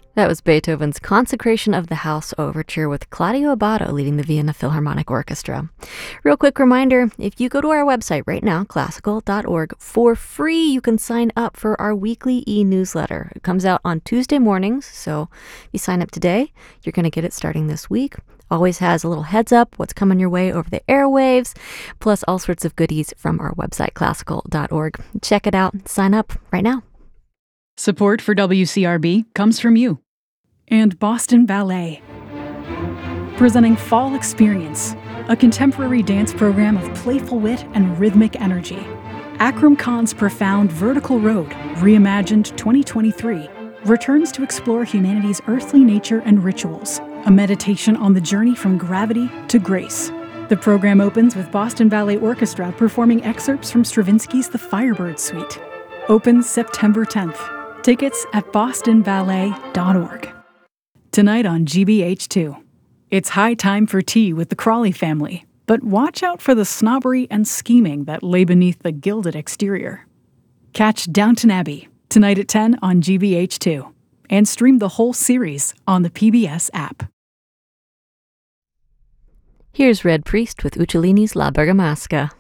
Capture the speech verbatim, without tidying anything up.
That was Beethoven's Consecration of the House Overture with Claudio Abbado leading the Vienna Philharmonic Orchestra. Real quick reminder, if you go to our website right now, classical dot org, for free you can sign up for our weekly e-newsletter. It comes out on Tuesday mornings, so if you sign up today, you're going to get it starting this week. Always has a little heads up what's coming your way over the airwaves, plus all sorts of goodies from our website, classical dot org. Check it out. Sign up right now. Support for W C R B comes from you. And Boston Ballet, presenting Fall Experience, a contemporary dance program of playful wit and rhythmic energy. Akram Khan's profound Vertical Road, reimagined twenty twenty-three, returns to explore humanity's earthly nature and rituals, a meditation on the journey from gravity to grace. The program opens with Boston Ballet Orchestra performing excerpts from Stravinsky's The Firebird Suite. Opens September tenth. Tickets at boston ballet dot org. Tonight on G B H two. It's high time for tea with the Crawley family, but watch out for the snobbery and scheming that lay beneath the gilded exterior. Catch Downton Abbey, tonight at ten on G B H two, and stream the whole series on the P B S app. Here's Red Priest with Uccellini's La Bergamasca.